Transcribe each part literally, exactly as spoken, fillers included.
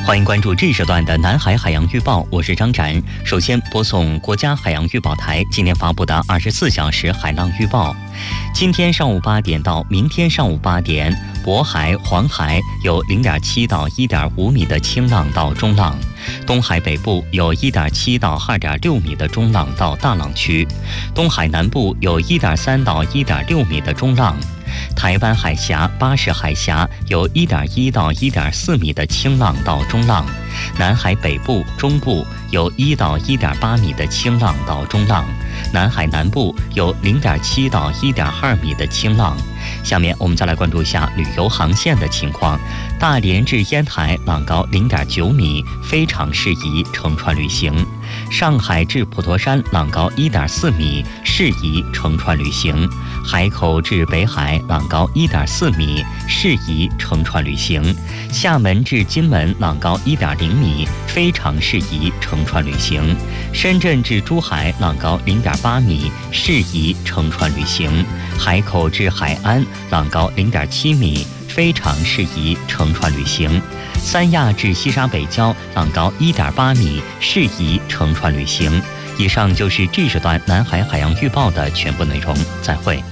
欢迎关注这一时段的南海海洋预报，我是张展。首先播送国家海洋预报台今天发布的二十四小时海浪预报。今天上午八点到明天上午八点，渤海、黄海有 零点七到一点五米的轻浪到中浪，东海北部有 一点七到二点六米的中浪到大浪区，东海南部有 一点三到一点六米的中浪。台湾海峡、巴士海峡有 一点一到一点四米的轻浪到中浪，南海北部、中部有一到一点八米的轻浪到中浪，南海南部有 零点七到一点二米的轻浪。下面我们再来关注一下旅游航线的情况。大连至烟台浪高 零点九米，非常适宜乘船旅行。上海至普陀山浪高 一点四米，适宜乘船旅行。海口至北海浪高 一点四米，适宜乘船旅行。厦门至金门浪高 一点零米，非常适宜乘船旅行。深圳至珠海浪高 零点八米，适宜乘船旅行。海口至海安浪高 零点七米，非常适宜乘船旅行。三亚至西沙北礁浪高 一点八米，适宜乘船旅行。以上就是这时段南海海洋预报的全部内容，再会。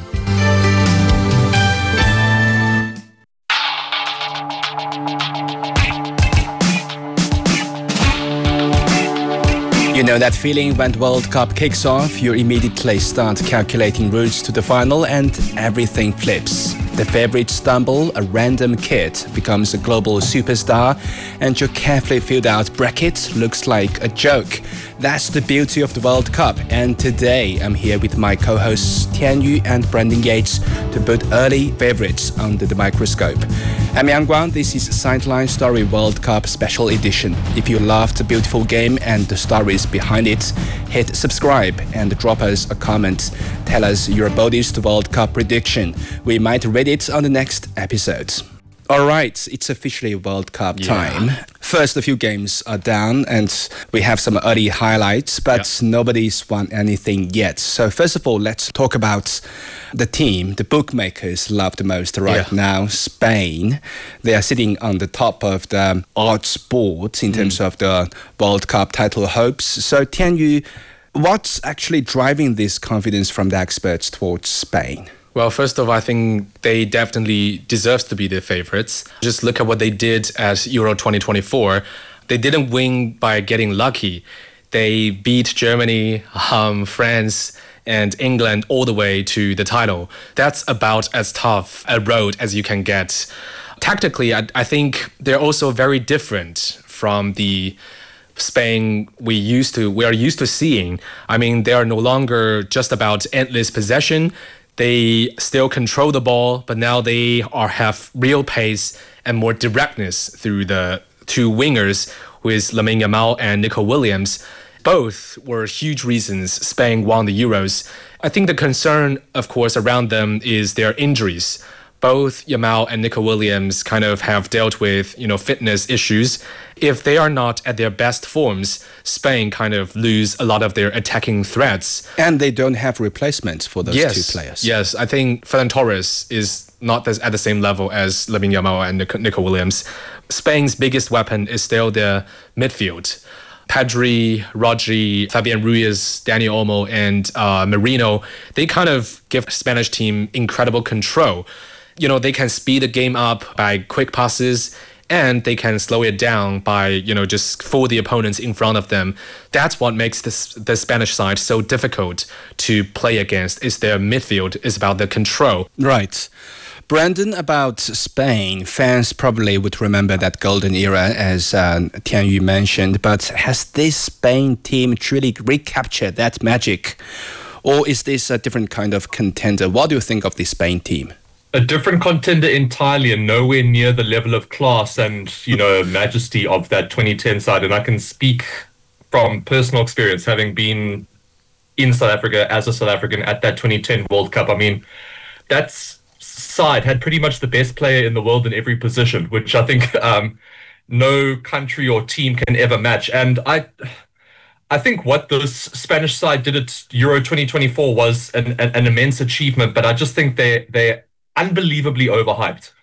You know that feeling when the World Cup kicks off, you immediately start calculating routes to the final and everything flips. The favorites stumble, a random kid becomes a global superstar, and your carefully filled out bracket looks like a joke. That's the beauty of the World Cup, and today I'm here with my co-hosts Tian Yu and Brandon Yates to put early favorites under the microscope. I'm Yang Guang, this is Sideline Story World Cup Special Edition. If you loved the beautiful game and the stories behind it, hit subscribe and drop us a comment. Tell us your boldest World Cup prediction. We might read it on the next episode. All right, it's officially World Cup time. Yeah. First, a few games are done, and we have some early highlights, but yeah. nobody's won anything yet. So first of all, let's talk about the team the bookmakers love the most right yeah. now, Spain. They are sitting on the top of the odds board in terms mm. of the World Cup title hopes. So Tian Yu, what's actually driving this confidence from the experts towards Spain? Well, first of all, I think they definitely deserve to be the favorites. Just look at what they did at Euro twenty twenty-four. They didn't win by getting lucky. They beat Germany, um, France, and England all the way to the title. That's about as tough a road as you can get. Tactically, I, I think they're also very different from the Spain we used to we are used to seeing. I mean, they are no longer just about endless possession. They still control the ball, but now they are have real pace and more directness through the two wingers with Lamine Yamal and Nico Williams. Both were huge reasons Spain won the Euros. I think the concern, of course, around them is their injuries. Both Yamal and Nico Williams kind of have dealt with, you know, fitness issues. If they are not at their best forms, Spain kind of lose a lot of their attacking threats. And they don't have replacements for those yes, two players. Yes, I think Ferran Torres is not as, at the same level as Lamine Yamal and Nico, Nico Williams. Spain's biggest weapon is still their midfield. Pedri, Rodri, Fabian Ruiz, Dani Olmo, and uh, Merino, they kind of give Spanish team incredible control. You know, they can speed the game up by quick passes, and they can slow it down by, you know, just fool the opponents in front of them. That's what makes this the Spanish side so difficult to play against. Is their midfield is about the control. Right. Brandon, about Spain, fans probably would remember that golden era, as uh, Tian Yu mentioned, but has this Spain team truly recaptured that magic? Or is this a different kind of contender? What do you think of the Spain team? A different contender entirely, and nowhere near the level of class and, you know, majesty of that twenty ten side. And I can speak from personal experience, having been in South Africa as a South African at that twenty ten World Cup. I mean, that side had pretty much the best player in the world in every position, which I think um, no country or team can ever match. And I I think what the Spanish side did at Euro twenty twenty-four was an, an, an immense achievement, but I just think they, they're unbelievably overhyped.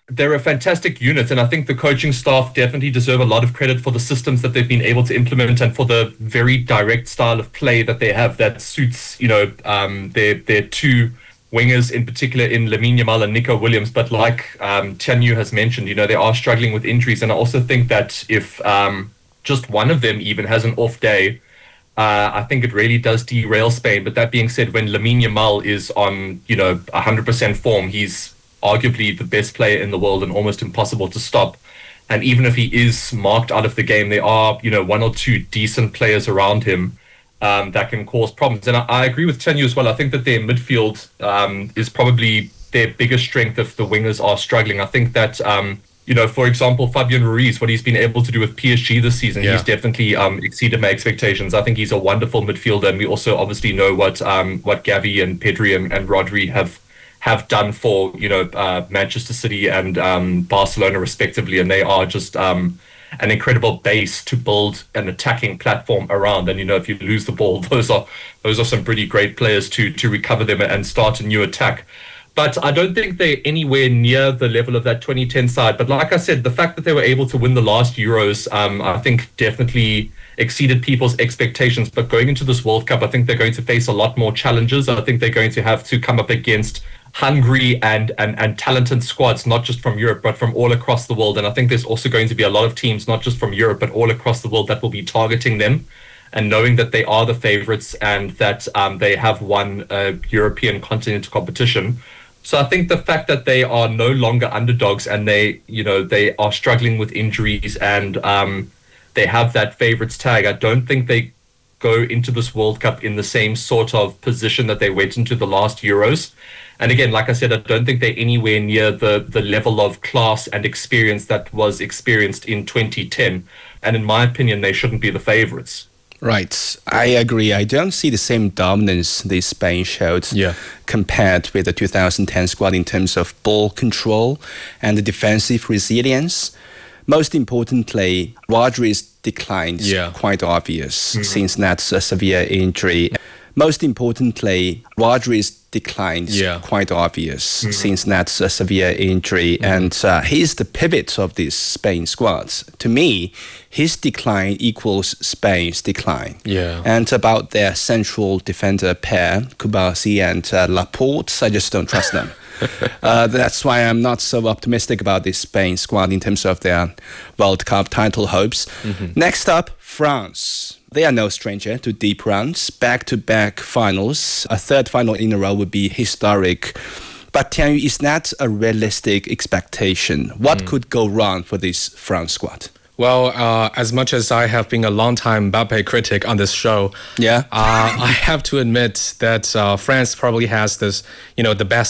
they're a fantastic unit, and I think the coaching staff definitely deserve a lot of credit for the systems that they've been able to implement and for the very direct style of play that they have that suits, you know, um, their their two wingers in particular in Lamine Yamal and Nico Williams. But like um, Tian Yu has mentioned, you know, they are struggling with injuries, and I also think that if um, just one of them even has an off day, uh, I think it really does derail Spain. But that being said, when Lamine Yamal is on, you know, one hundred percent form, he's arguably the best player in the world and almost impossible to stop. And even if he is marked out of the game, there are, you know, one or two decent players around him um, that can cause problems. And I, I agree with Tian Yu as well. I think that their midfield um, is probably their biggest strength if the wingers are struggling. I think that, um, you know, for example, Fabian Ruiz, what he's been able to do with P S G this season, yeah. he's definitely um, exceeded my expectations. I think he's a wonderful midfielder. And we also obviously know what um, what Gavi and Pedri and, and Rodri have have done for, you know, uh, Manchester City and um, Barcelona respectively, and they are just um, an incredible base to build an attacking platform around. And you know, if you lose the ball, those are those are some pretty great players to to recover them and start a new attack. But I don't think they're anywhere near the level of that twenty ten side. But like I said, the fact that they were able to win the last Euros, um, I think definitely exceeded people's expectations. But going into this World Cup, I think they're going to face a lot more challenges. I think they're going to have to come up against hungry and, and, and talented squads, not just from Europe, but from all across the world. And I think there's also going to be a lot of teams, not just from Europe, but all across the world that will be targeting them and knowing that they are the favorites and that um, they have won a European continental competition. So I think the fact that they are no longer underdogs and they, you know, they are struggling with injuries and um, they have that favorites tag, I don't think they go into this World Cup in the same sort of position that they went into the last Euros. And again, like I said, I don't think they're anywhere near the, the level of class and experience that was experienced in twenty ten. And in my opinion, they shouldn't be the favorites. Right. I agree. I don't see the same dominance this Spain showed yeah. compared with the two thousand ten squad in terms of ball control and the defensive resilience. Most importantly, Rodri's decline is yeah. quite obvious mm-hmm. since that's a severe injury. Most importantly, Rodri's decline is yeah. quite obvious mm-hmm. since that's a severe injury. Mm-hmm. And uh, he's the pivot of this Spain squad. To me, his decline equals Spain's decline. Yeah. And about their central defender pair, Kubasi and uh, Laporte, I just don't trust them. uh, that's why I'm not so optimistic about this Spain squad in terms of their World Cup title hopes. Mm-hmm. Next up, France. They are no stranger to deep runs, back-to-back finals. A third final in a row would be historic. But Tian Yu, is that a realistic expectation? What mm. could go wrong for this France squad? Well, uh, as much as I have been a long-time Mbappe critic on this show, yeah, uh, I have to admit that uh, France probably has this, you know, the best